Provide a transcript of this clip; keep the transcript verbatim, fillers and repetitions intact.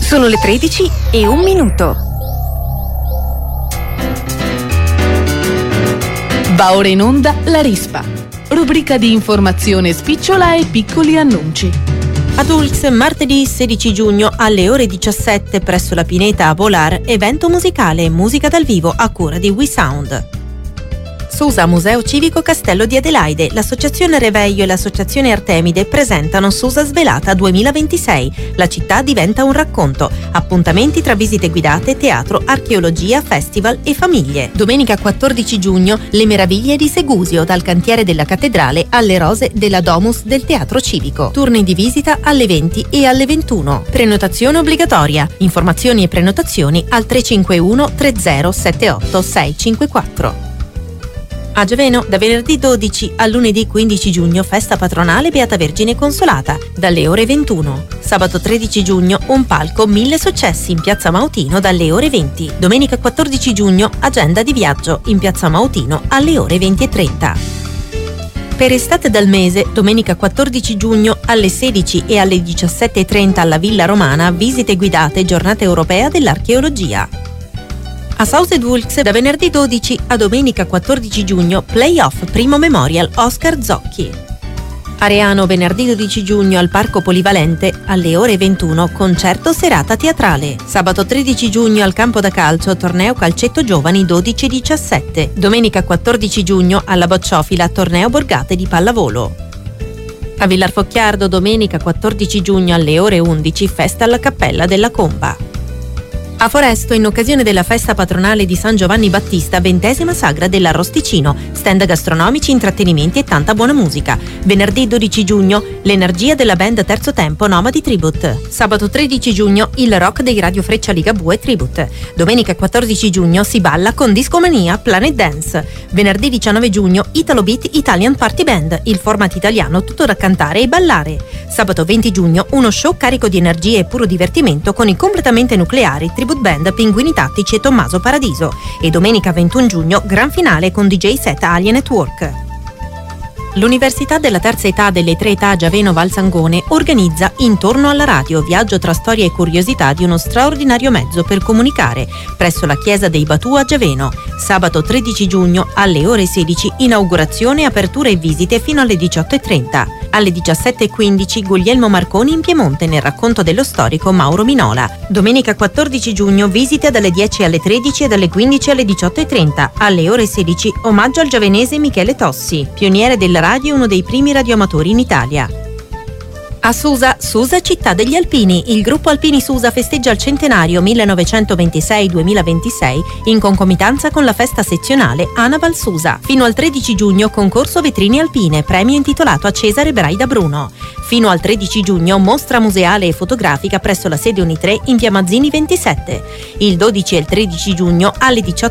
Sono le tredici e un minuto. Va ora in onda La Rispa, rubrica di informazione spicciola e piccoli annunci. Ad Ulx, martedì sedici giugno alle ore diciassette presso la Pineta a Volar, evento musicale e musica dal vivo a cura di WeSound. Susa Museo Civico Castello di Adelaide, l'Associazione Reveglio e l'Associazione Artemide presentano Susa Svelata duemilaventisei. La città diventa un racconto. Appuntamenti tra visite guidate, teatro, archeologia, festival e famiglie. Domenica quattordici giugno, Le meraviglie di Segusio, dal cantiere della cattedrale alle rose della Domus del Teatro Civico. Turni di visita alle venti e alle ventuno. Prenotazione obbligatoria. Informazioni e prenotazioni al tre cinque uno tre zero sette otto sei cinque quattro. A Giaveno, da venerdì dodici a lunedì quindici giugno, festa patronale Beata Vergine Consolata, dalle ore ventuno. Sabato tredici giugno, un palco Mille Successi in Piazza Mautino dalle ore venti. Domenica quattordici giugno, agenda di viaggio in Piazza Mautino alle ore venti e trenta. Per Estate dal Mese, domenica quattordici giugno alle sedici e alle diciassette e trenta alla Villa Romana, visite guidate Giornata Europea dell'Archeologia. A South Wulks, da venerdì dodici a domenica quattordici giugno, Playoff Primo Memorial Oscar Zocchi. Areano, venerdì dodici giugno al Parco Polivalente alle ore ventuno, concerto serata teatrale. Sabato tredici giugno al Campo da Calcio, torneo calcetto giovani dodici diciassette. Domenica quattordici giugno alla Bocciofila, torneo borgate di pallavolo. A Villar Focchiardo, domenica quattordici giugno alle ore undici, festa alla Cappella della Comba. A Foresto, in occasione della festa patronale di San Giovanni Battista, ventesima sagra dell'Arrosticino, stand gastronomici, intrattenimenti e tanta buona musica. Venerdì dodici giugno, l'energia della band Terzo Tempo Nomadi Tribute. Sabato tredici giugno, il rock dei Radio Freccia Ligabue Tribute. Domenica quattordici giugno si balla con Discomania Planet Dance. Venerdì diciannove giugno, Italo Beat Italian Party Band, il format italiano tutto da cantare e ballare. Sabato venti giugno, uno show carico di energie e puro divertimento con i completamente nucleari Tribute Band Pinguini Tattici e Tommaso Paradiso. E domenica ventuno giugno, gran finale con D J set Alien Network. L'Università della Terza Età delle Tre Età Giaveno Valsangone organizza Intorno alla radio, viaggio tra storia e curiosità di uno straordinario mezzo per comunicare, presso la Chiesa dei Batù a Giaveno. Sabato tredici giugno alle ore sedici, inaugurazione, apertura e visite fino alle diciotto e trenta. Alle diciassette e quindici, Guglielmo Marconi in Piemonte nel racconto dello storico Mauro Minola. Domenica quattordici giugno, visite dalle dieci alle tredici e dalle quindici alle diciotto e trenta. Alle ore sedici, omaggio al giavenese Michele Tossi, pioniere della radio e uno dei primi radioamatori in Italia. A Susa, Susa città degli alpini, il gruppo Alpini Susa festeggia il centenario millenovecentoventisei duemilaventisei in concomitanza con la festa sezionale Anaval Susa. Fino al tredici giugno concorso vetrine alpine, premio intitolato a Cesare Braida Bruno. Fino al tredici giugno mostra museale e fotografica presso la sede Unitre in via Mazzini ventisette. Il dodici e il tredici giugno alle diciotto